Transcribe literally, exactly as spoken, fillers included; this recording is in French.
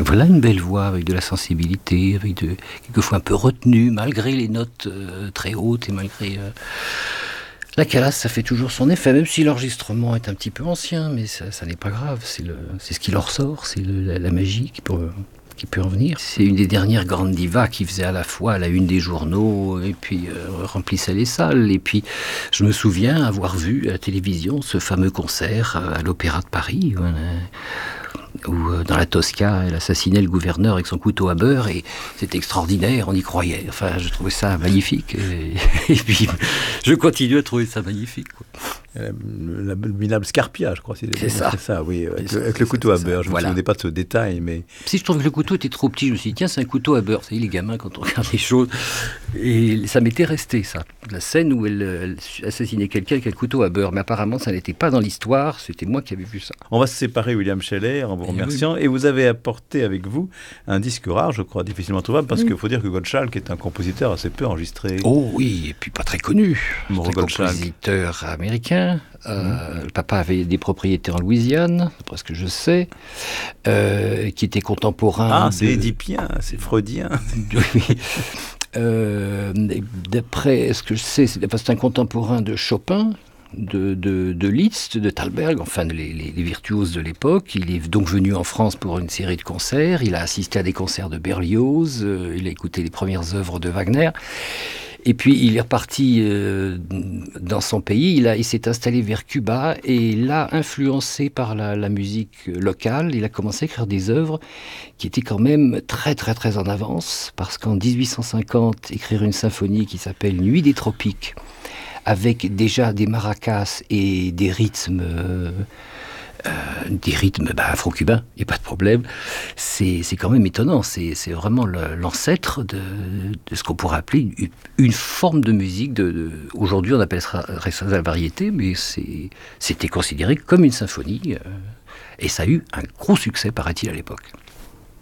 Voilà une belle voix avec de la sensibilité, avec de, quelquefois un peu retenue, malgré les notes euh, très hautes et malgré... Euh, la calasse, ça fait toujours son effet, même si l'enregistrement est un petit peu ancien, mais ça, ça n'est pas grave, c'est, le, c'est ce qui leur sort, c'est le, la, la magie qui peut, qui peut en venir. C'est une des dernières grandes divas qui faisait à la fois la une des journaux et puis euh, remplissait les salles. Et puis je me souviens avoir vu à la télévision ce fameux concert à l'Opéra de Paris, voilà, où euh, dans la Tosca, elle assassinait le gouverneur avec son couteau à beurre, et c'était extraordinaire, on y croyait. Enfin, je trouvais ça magnifique, et, et puis je continue à trouver ça magnifique, quoi. La minable Scarpia, je crois. C'est, c'est ça. C'est ça, oui, avec, c'est le, ça, avec le couteau à beurre. Je ne voilà. me souvenais pas de ce détail, mais... Si je trouve que le couteau était trop petit, je me suis dit, tiens, c'est un couteau à beurre. Vous savez, les gamins, quand on regarde les choses... Et ça m'était resté, ça. La scène où elle, elle assassinait quelqu'un avec un couteau à beurre. Mais apparemment, ça n'était pas dans l'histoire, c'était moi qui avais vu ça. On va se séparer, William Scheller, en vous remerciant. Et, oui. Et vous avez apporté avec vous un disque rare, je crois, difficilement trouvable, parce oui. qu'il faut dire que Gottschalk est un compositeur assez peu enregistré. Oh oui, et puis pas très connu. C'est un compositeur américain. Euh, mmh. Le papa avait des propriétés en Louisiane, d'après ce que je sais, euh, qui était contemporain. Ah, de... c'est édipien, c'est freudien. Oui. Euh, d'après ce que je sais, c'est, c'est un contemporain de Chopin, de, de, de Liszt, de Thalberg, enfin les, les, les virtuoses de l'époque. Il est donc venu en France pour une série de concerts. Il a assisté à des concerts de Berlioz. Euh, il a écouté les premières œuvres de Wagner. Et puis il est reparti euh, dans son pays, il, a, il s'est installé vers Cuba, et là, influencé par la, la musique locale, il a commencé à écrire des œuvres qui étaient quand même très très très en avance, parce qu'en dix-huit cent cinquante, écrire une symphonie qui s'appelle Nuit des tropiques, avec déjà des maracas et des rythmes... Euh, Euh, des rythmes bah, afro-cubains, il n'y a pas de problème. C'est, c'est quand même étonnant. C'est, c'est vraiment le, l'ancêtre de, de ce qu'on pourrait appeler une, une forme de musique. De, de, aujourd'hui, on appelle ça la variété, mais c'est, c'était considéré comme une symphonie. Euh, et ça a eu un gros succès, paraît-il, à l'époque.